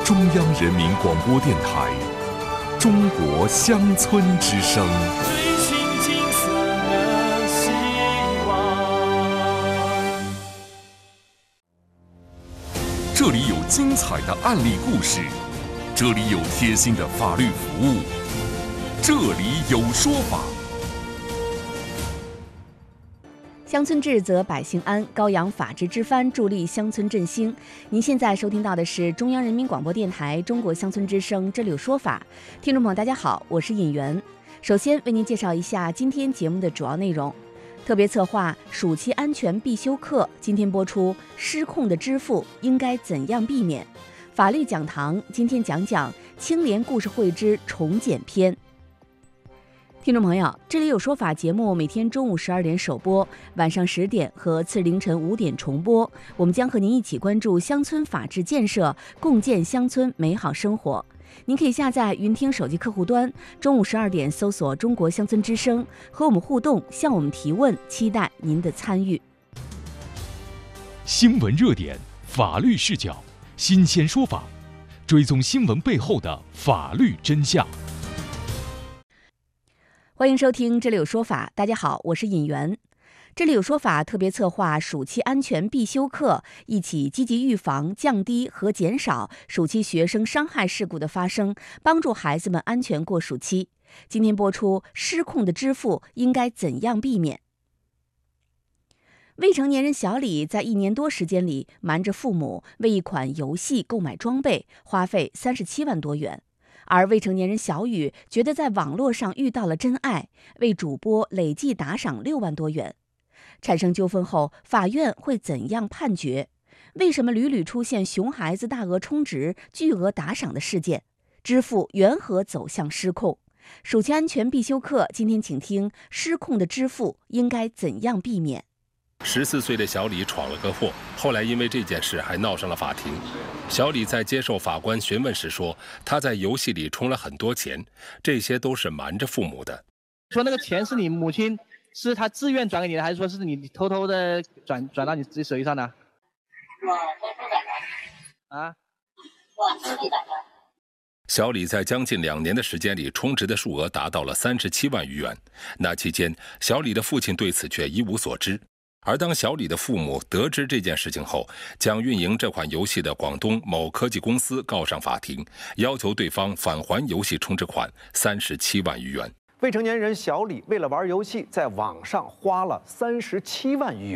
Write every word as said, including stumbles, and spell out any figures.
中央人民广播电台《中国乡村之声》。 追寻金色的希望。 这里有精彩的案例故事，这里有贴心的法律服务，这里有说法。 乡村治则百姓安，高扬法治之帆，助力乡村振兴。您现在收听到的是中央人民广播电台中国乡村之声，这里有说法。听众朋友大家好，我是尹媛。首先为您介绍一下今天节目的主要内容。特别策划暑期安全必修课今天播出，失控的支付应该怎样避免？法律讲堂今天讲讲青年故事会之重检篇。听众朋友，这里有说法节目每天中午十二点首播，晚上十点和次日凌晨五点重播。我们将和您一起关注乡村法治建设，共建乡村美好生活。您可以下载云听手机客户端，中午十二点搜索中国乡村之声，和我们互动，向我们提问，期待您的参与。 新闻热点，法律视角，新鲜说法，追踪新闻背后的法律真相。 欢迎收听这里有说法，大家好，我是尹媛。这里有说法特别策划暑期安全必修课，一起积极预防、降低和减少暑期学生伤害事故的发生，帮助孩子们安全过暑期。今天播出失控的支付应该怎样避免？未成年人小李在一年多时间里瞒着父母为一款游戏购买装备，花费三十七万多元。而未成年人小雨觉得在网络上遇到了真爱，为主播累计打赏六万多元。产生纠纷后，法院会怎样判决？为什么屡屡出现熊孩子大额充值、巨额打赏的事件？支付缘何走向失控？暑期安全必修课，今天请听失控的支付应该怎样避免？ 十四岁的小李闯了个祸，后来因为这件事还闹上了法庭。小李在接受法官询问时说，他在游戏里充了很多钱，这些都是瞒着父母的。 说那个钱是你母亲是他自愿转给你的，还是说是你偷偷的转转到你自己手机上的？ 我偷偷转的。 啊？ 我自己转的。 小李在将近两年的时间里充值的数额达到了三十七万余元，那期间小李的父亲对此却一无所知。而当小李的父母得知这件事情后，将运营这款游戏的广东某科技公司告上法庭，要求对方返还游戏充值款三十七万余元。 未成年人小李为了玩游戏，在网上花了三十七万余元。